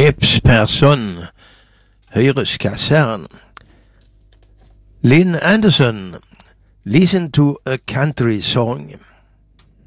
Skipsperson, Høyres kassern. Lynn Anderson, Listen to a Country Song.